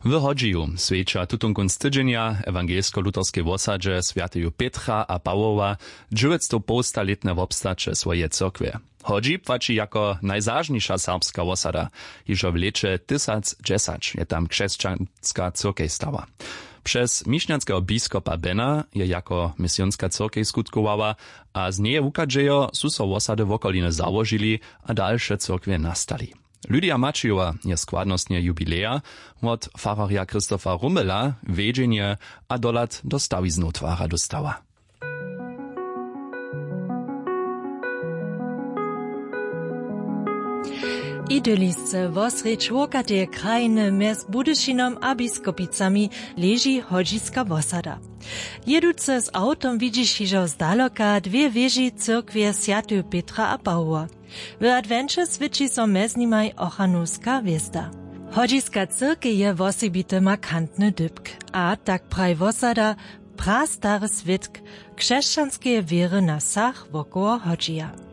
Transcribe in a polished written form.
W Hodžiju svědča tutunkunc tydzienia ewangelsko-luterskie wosadźe Święteju Petra a Pawłowa 950-letne wobstacze swoje cyrkwie. Hodži płaci jako najzażniejsza serbska wosada, iżo w lecie 1010 je tam chrześcijańska cyrkej stała. Przez miśniackiego biskopa Bena je jako misjonska cyrkej skutkowała, a z niej ukadźejo su so wosady w okoliny założyli, a dalsze cyrkwie nastali. Lydia Macijowa je składnostnie jubileja, od fararja Krzysztofa Rummela wiedzienie a dolat do stawiznu twara dostała. Idylisce wosreć łokatej krajiny mez Budyszynom a biskopicami leży hodžiska wosada. Jeduce z autom widzisz hižo z daloka dwie wieži cyrkwie Święteju Petra a Pawła. W advencie swyczy so mez nimaj Ochanuska westa. Hodžiska cyrkej je wosebite markantny dybk, a tak praj wosada prastary switk krzeszczanskie wiery na sach wokoło Hodžija.